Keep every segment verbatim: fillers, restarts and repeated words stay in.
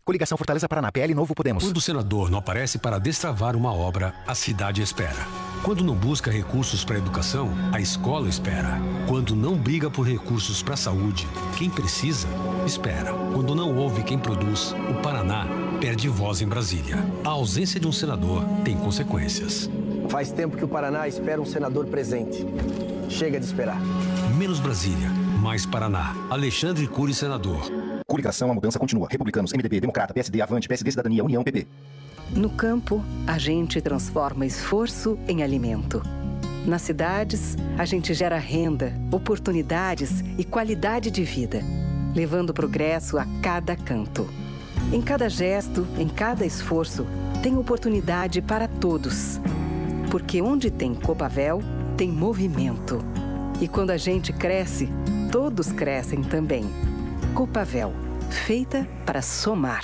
Coligação Fortaleza Paraná, P L Novo Podemos. Quando o senador não aparece para destravar uma obra, a cidade espera. Quando não busca recursos para a educação, a escola espera. Quando não briga por recursos para a saúde, quem precisa, espera. Quando não ouve quem produz, o Paraná perde voz em Brasília. A ausência de um senador tem consequências. Faz tempo que o Paraná espera um senador presente. Chega de esperar. Menos Brasília, mais Paraná. Alexandre Cury, senador. Coligação, a mudança continua. Republicanos, M D B, Democrata, P S D, Avante, P S D, Cidadania, União, P P. No campo, a gente transforma esforço em alimento. Nas cidades, a gente gera renda, oportunidades e qualidade de vida, levando progresso a cada canto. Em cada gesto, em cada esforço, tem oportunidade para todos. Porque onde tem Copavel, tem movimento. E quando a gente cresce, todos crescem também. Copavel, feita para somar.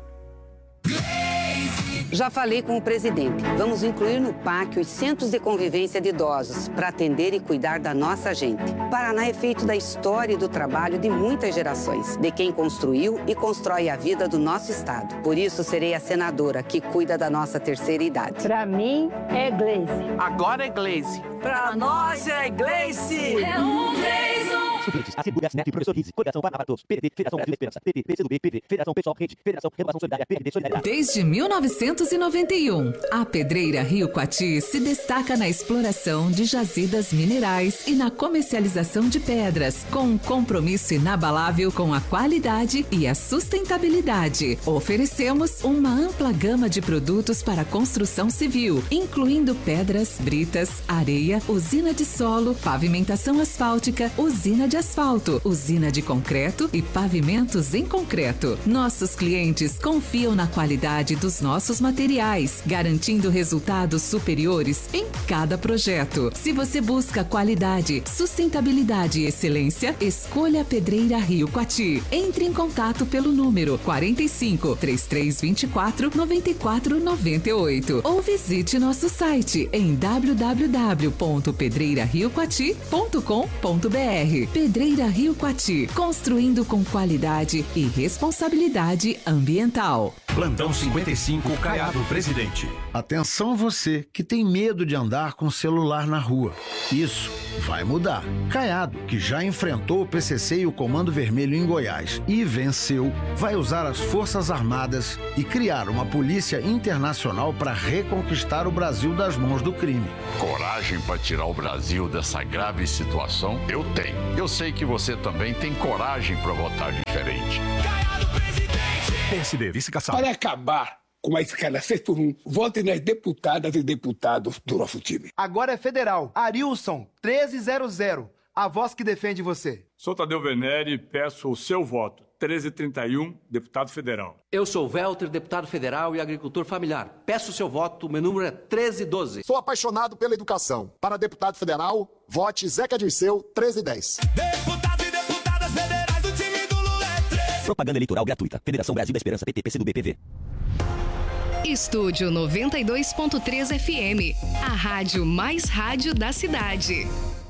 Já falei com o presidente. Vamos incluir no P A C os centros de convivência de idosos para atender e cuidar da nossa gente. Paraná é feito da história e do trabalho de muitas gerações, de quem construiu e constrói a vida do nosso estado. Por isso, serei a senadora que cuida da nossa terceira idade. Para mim, é Gleice. Agora é Gleice. Para nós é Gleice. É um, três, um. Suplentes, Assegura, Neto e Professor Rizzi, Coligação Paraná para Todos, P D T, Federação Brasil da Esperança, P T, P C do B, P V, Federação Pessoal Rede, Federação Renovação Solidária, P R D Solidariedade. Desde mil novecentos e noventa e um, a Pedreira Rio Coati se destaca na exploração de jazidas minerais e na comercialização de pedras, com um compromisso inabalável com a qualidade e a sustentabilidade. Oferecemos uma ampla gama de produtos para construção civil, incluindo pedras, britas, areia, usina de solo, pavimentação asfáltica, usina de asfalto, usina de concreto e pavimentos em concreto. Nossos clientes confiam na qualidade dos nossos materiais, garantindo resultados superiores em cada projeto. Se você busca qualidade, sustentabilidade e excelência, escolha a Pedreira Rio Coati. Entre em contato pelo número quarenta e cinco, trinta e três vinte e quatro, noventa e quatro noventa e oito ou visite nosso site em w w w ponto pedreira rio coati ponto com ponto b r. Pedreira Rio Coati, construindo com qualidade e responsabilidade ambiental. Plantão cinquenta e cinco, Caiado Presidente. Atenção você que tem medo de andar com celular na rua. Isso vai mudar. Caiado, que já enfrentou o P C C e o Comando Vermelho em Goiás e venceu, vai usar as Forças Armadas e criar uma polícia internacional para reconquistar o Brasil das mãos do crime. Coragem para tirar o Brasil dessa grave situação? Eu tenho. Eu sei que você também tem coragem para votar diferente. Caiado Presidente! P S D, vice-caçado. Para acabar com a escala seis por um, vote nas deputadas e deputados do nosso time. Agora é federal. Arilson, treze zero zero. A voz que defende você. Sou Tadeu Venere e peço o seu voto. treze trinta e um, deputado federal. Eu sou o Welter, deputado federal e agricultor familiar. Peço o seu voto, meu número é treze doze. Sou apaixonado pela educação. Para deputado federal, vote Zeca Dirceu, treze dez. Deputado e deputadas federais do time do Lula é treze. Propaganda eleitoral gratuita. Federação Brasil da Esperança, P T, P C do B, P V. Estúdio noventa e dois ponto três F M. A rádio mais rádio da cidade.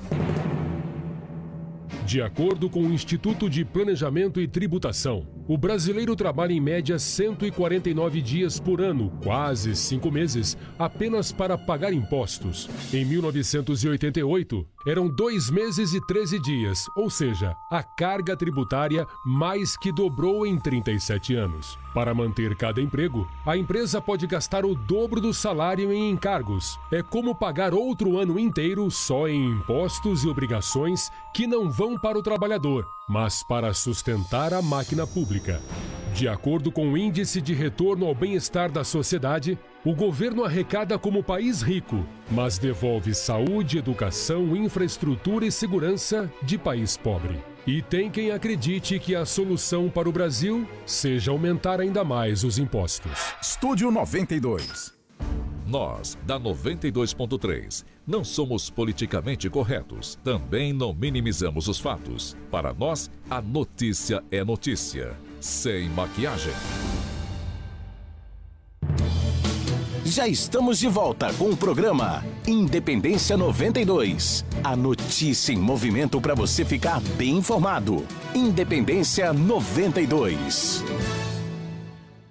De acordo com o Instituto de Planejamento e Tributação, o brasileiro trabalha em média cento e quarenta e nove dias por ano, quase cinco meses, apenas para pagar impostos. Em mil novecentos e oitenta e oito, eram dois meses e treze dias, ou seja, a carga tributária mais que dobrou em trinta e sete anos. Para manter cada emprego, a empresa pode gastar o dobro do salário em encargos. É como pagar outro ano inteiro só em impostos e obrigações que não vão para o trabalhador, mas para sustentar a máquina pública. De acordo com o Índice de Retorno ao Bem-Estar da Sociedade, o governo arrecada como país rico, mas devolve saúde, educação, infraestrutura e segurança de país pobre. E tem quem acredite que a solução para o Brasil seja aumentar ainda mais os impostos. Estúdio noventa e dois. Nós, da noventa e dois ponto três, não somos politicamente corretos, também não minimizamos os fatos. Para nós, a notícia é notícia, sem maquiagem. Já estamos de volta com o programa Independência noventa e dois. A notícia em movimento para você ficar bem informado. Independência noventa e dois.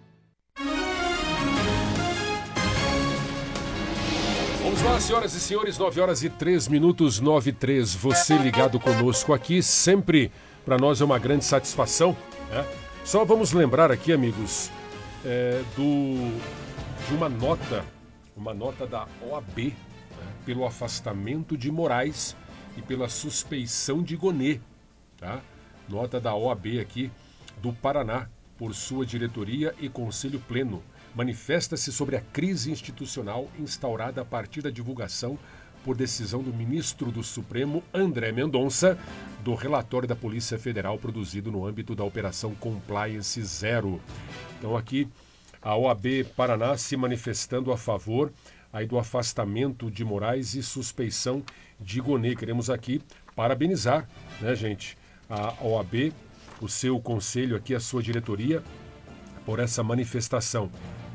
lá, senhoras e senhores, nove horas e três minutos, nove e três. Você ligado conosco aqui, sempre para nós é uma grande satisfação, né? Só vamos lembrar aqui, amigos, é, do, de uma nota, uma nota da O A B, né, pelo afastamento de Moraes e pela suspeição de Gonê, tá? Nota da O A B aqui do Paraná, por sua diretoria e conselho pleno. Manifesta-se sobre a crise institucional instaurada a partir da divulgação, por decisão do ministro do Supremo, André Mendonça, do relatório da Polícia Federal produzido no âmbito da Operação Compliance Zero. Então aqui a O A B Paraná se manifestando a favor aí do afastamento de Moraes e suspeição de Gonê. Queremos aqui parabenizar, né, gente, a O A B, o seu conselho aqui, a sua diretoria, por essa manifestação.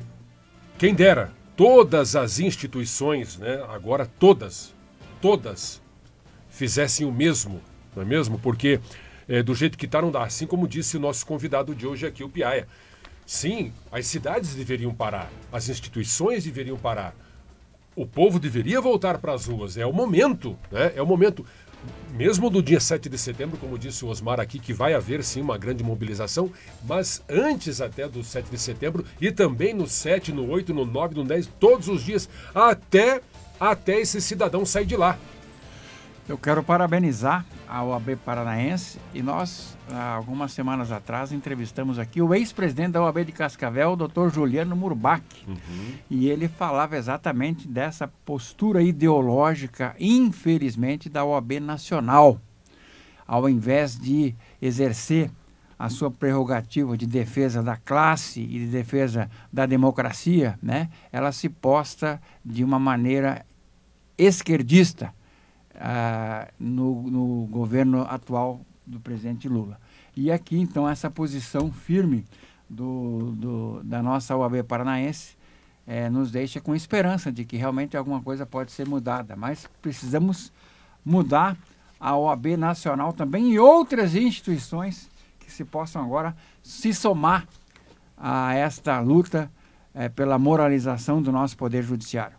Quem dera, todas as instituições, né, agora todas, todas, fizessem o mesmo, não é mesmo? Porque é, do jeito que está não dá, assim como disse o nosso convidado de hoje aqui, o Piaia. Sim, as cidades deveriam parar, as instituições deveriam parar, o povo deveria voltar para as ruas, é o momento, né? É o momento. Mesmo do dia sete de setembro, como disse o Osmar aqui, que vai haver sim uma grande mobilização, mas antes até do sete de setembro e também no sete, no oito, no nove, no dez, todos os dias, até, até esse cidadão sair de lá. Eu quero parabenizar a O A B Paranaense e nós, há algumas semanas atrás, entrevistamos aqui o ex-presidente da O A B de Cascavel, o doutor Juliano Murbach. Uhum. E ele falava exatamente dessa postura ideológica, infelizmente, da O A B Nacional. Ao invés de exercer a sua prerrogativa de defesa da classe e de defesa da democracia, né, ela se posta de uma maneira esquerdista, Uh, no, no governo atual do presidente Lula. E aqui, então, essa posição firme do, do, da nossa O A B Paranaense é, nos deixa com esperança de que realmente alguma coisa pode ser mudada. Mas precisamos mudar a O A B Nacional também e outras instituições que se possam agora se somar a esta luta é, pela moralização do nosso Poder Judiciário.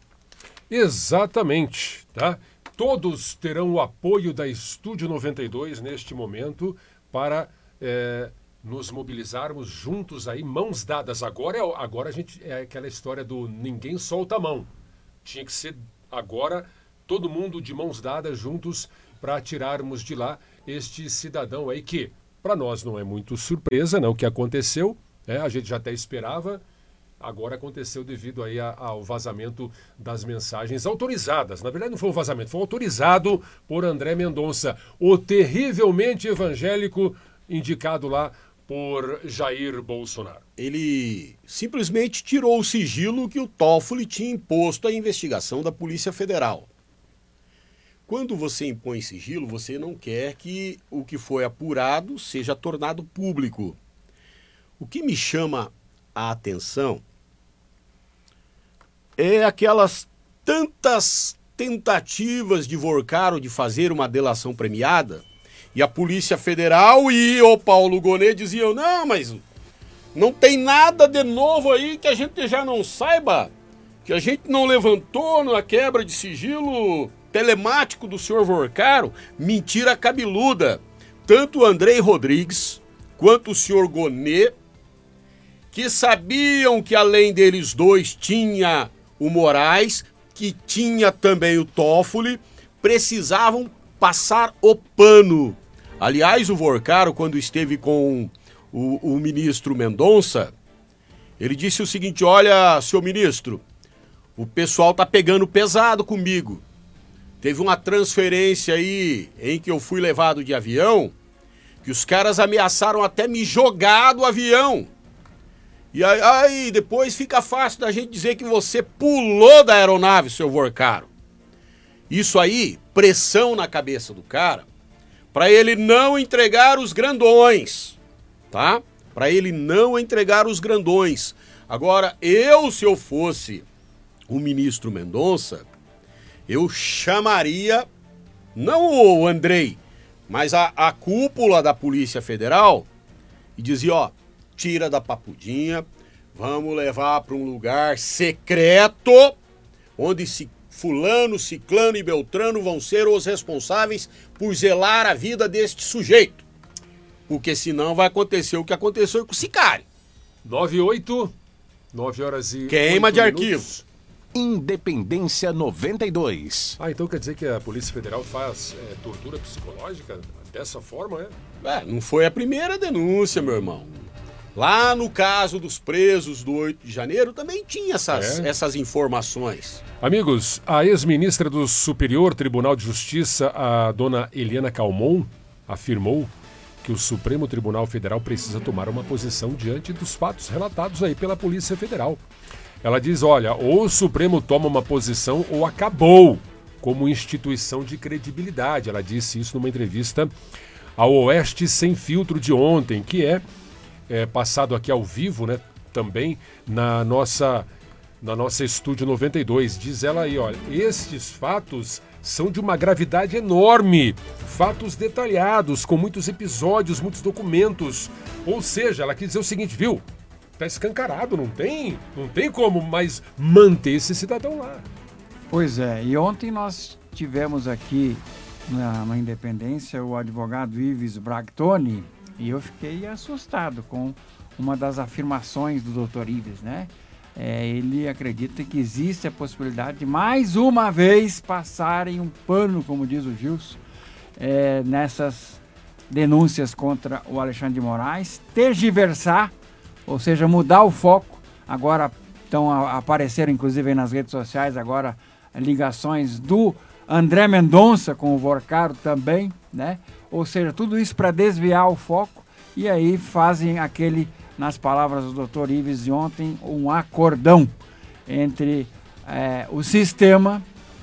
Exatamente, tá? Todos terão o apoio da Estúdio noventa e dois neste momento para é, nos mobilizarmos juntos aí, mãos dadas. Agora, é, agora a gente é aquela história do ninguém solta a mão. Tinha que ser agora todo mundo de mãos dadas juntos para tirarmos de lá este cidadão aí que, para nós não é muito surpresa, né, o que aconteceu, né, a gente já até esperava. Agora aconteceu devido aí ao vazamento das mensagens autorizadas. Na verdade não foi um vazamento, foi autorizado por André Mendonça, o terrivelmente evangélico indicado lá por Jair Bolsonaro. Ele simplesmente tirou o sigilo que o Toffoli tinha imposto à investigação da Polícia Federal. Quando você impõe sigilo, você não quer que o que foi apurado seja tornado público. O que me chama a atenção é aquelas tantas tentativas de Vorcaro de fazer uma delação premiada e a Polícia Federal e o Paulo Gonê diziam, não, mas não tem nada de novo aí que a gente já não saiba, que a gente não levantou na quebra de sigilo telemático do senhor Vorcaro. Mentira cabeluda. Tanto o Andrei Rodrigues quanto o senhor Gonê, que sabiam que além deles dois tinha o Moraes, que tinha também o Toffoli, precisavam passar o pano. Aliás, o Vorcaro, quando esteve com o, o ministro Mendonça, ele disse o seguinte, olha, senhor ministro, o pessoal tá pegando pesado comigo. Teve uma transferência aí em que eu fui levado de avião, que os caras ameaçaram até me jogar do avião. E aí, aí depois fica fácil da gente dizer que você pulou da aeronave, seu Vorcaro. Isso aí, pressão na cabeça do cara, para ele não entregar os grandões, tá? Para ele não entregar os grandões. Agora, eu, se eu fosse o ministro Mendonça, eu chamaria, não o Andrei, mas a, a cúpula da Polícia Federal e dizia, ó, tira da papudinha, vamos levar para um lugar secreto, onde se fulano, ciclano e beltrano vão ser os responsáveis por zelar a vida deste sujeito. Porque senão vai acontecer o que aconteceu com o sicário. nove e oito, nove horas e Queima de minutos. arquivos. Independência noventa e dois. Ah, então quer dizer que a Polícia Federal faz é, tortura psicológica dessa forma, é? É, não foi a primeira denúncia, meu irmão. Lá no caso dos presos do oito de janeiro também tinha essas, É. essas informações. Amigos, a ex-ministra do Superior Tribunal de Justiça, a dona Eliana Calmon, afirmou que o Supremo Tribunal Federal precisa tomar uma posição diante dos fatos relatados aí pela Polícia Federal. Ela diz, olha, ou o Supremo toma uma posição ou acabou como instituição de credibilidade. Ela disse isso numa entrevista ao Oeste Sem Filtro de ontem, que é, é passado aqui ao vivo, né, também na nossa, na nossa Estúdio noventa e dois. Diz ela aí, olha, estes fatos são de uma gravidade enorme, fatos detalhados, com muitos episódios, muitos documentos. Ou seja, ela quis dizer o seguinte, viu? Tá escancarado, não tem, não tem como mais manter esse cidadão lá. Pois é, e ontem nós tivemos aqui na, na Independência o advogado Ives Bractoni e eu fiquei assustado com uma das afirmações do doutor Ives, né? É, ele acredita que existe a possibilidade de mais uma vez passarem um pano, como diz o Gilson, é, nessas denúncias contra o Alexandre de Moraes, tergiversar, ou seja, mudar o foco. Agora estão a, apareceram inclusive aí nas redes sociais agora ligações do André Mendonça com o Vorcaro também, né? Ou seja, tudo isso para desviar o foco e aí fazem aquele, nas palavras do doutor Ives de ontem, um acordão entre é, o sistema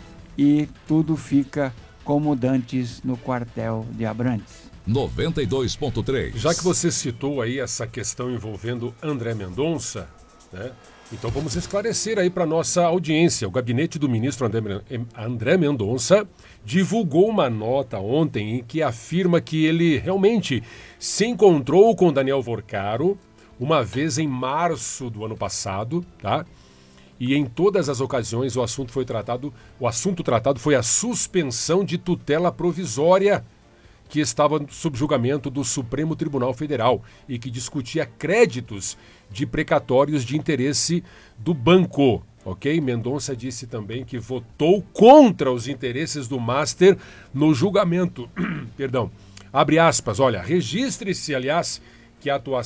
e tudo fica como dantes no quartel de Abrantes. noventa e dois ponto três. Já que você citou aí essa questão envolvendo André Mendonça, né? Então vamos esclarecer aí para nossa audiência. O gabinete do ministro André, André Mendonça divulgou uma nota ontem em que afirma que ele realmente se encontrou com Daniel Vorcaro uma vez em março do ano passado, tá? E em todas as ocasiões o assunto foi tratado, o assunto tratado foi a suspensão de tutela provisória que estava sob julgamento do Supremo Tribunal Federal e que discutia créditos de precatórios de interesse do banco, ok? Mendonça disse também que votou contra os interesses do Master no julgamento. Perdão. Abre aspas, olha, registre-se, aliás, que a atuação